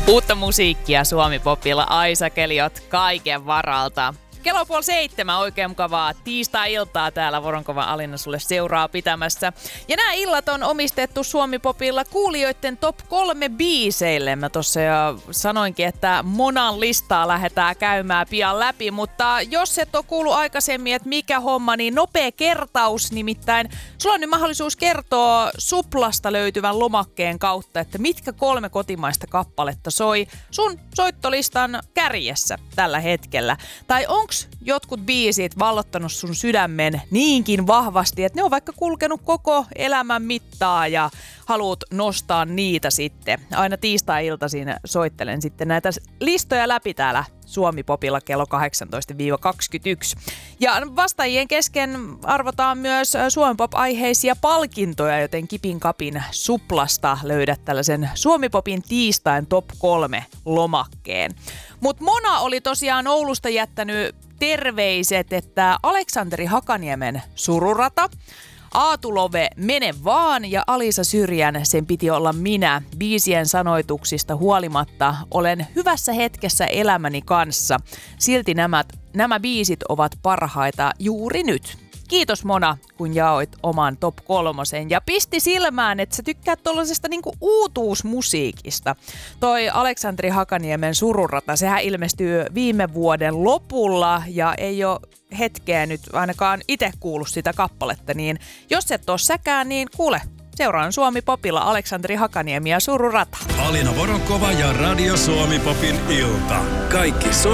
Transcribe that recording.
Uutta musiikkia Suomi-popilla, Aisa Keliot kaiken varalta. Kello 6:30, oikein mukavaa tiistai-iltaa täällä Voronkovan Alina sulle seuraa pitämässä. Ja nämä illat on omistettu Suomi-popilla kuulijoiden top 3 biiseille. Mä tossa jo sanoinkin, että Monan listaa lähdetään käymään pian läpi, mutta jos et ole kuullut aikaisemmin, että mikä homma, niin nopea kertaus. Nimittäin sulla on nyt mahdollisuus kertoa Suplasta löytyvän lomakkeen kautta, että mitkä 3 kotimaista kappaletta soi sun soittolistan kärjessä tällä hetkellä. Tai onko jotkut biisit vallottanut sun sydämen niinkin vahvasti, että ne on vaikka kulkenut koko elämän mittaa ja haluat nostaa niitä sitten. Aina tiistai-iltaisin soittelen sitten näitä listoja läpi täällä Suomi-popilla kello 18-21. Ja vastaajien kesken arvotaan myös Suomi-pop-aiheisia palkintoja, joten kipin kapin Suplasta löydät tällaisen Suomi-popin tiistain top 3 lomakkeen. Mutta Mona oli tosiaan Oulusta jättänyt terveiset, että Aleksanteri Hakaniemen Sururata, Aatu Love Mene vaan ja Alisa Syrjän Sen piti olla minä. Biisien sanoituksista huolimatta olen hyvässä hetkessä elämäni kanssa. Silti nämä biisit ovat parhaita juuri nyt. Kiitos Mona, kun jaoit oman top 3 ja pisti silmään, että sä tykkäät tollasesta niinku uutuusmusiikista. Toi Aleksanteri Hakaniemen Sururata, sehän ilmestyy viime vuoden lopulla ja ei ole hetkeä nyt ainakaan itse kuullut sitä kappaletta, niin jos et oo säkään, niin kuule, seuraan Suomi-popilla Aleksanteri Hakaniemi ja Sururata. Alina Voronkova ja Radio Suomi-popin ilta. Kaikki